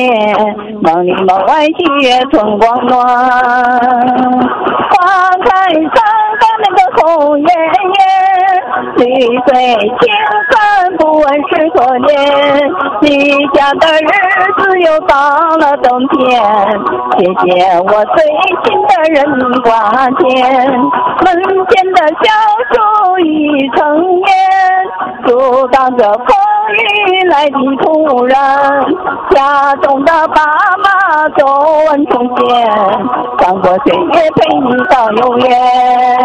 梦里梦外喜悦春光暖，花开上的那个红艳艳，绿水青山不问是何年，离家的日子又到了冬天，谢谢我最亲的人挂牵，门前的小树已成烟，阻挡着风雨来的突然，家中的爸妈皱纹重现，穿过岁月陪你到永远。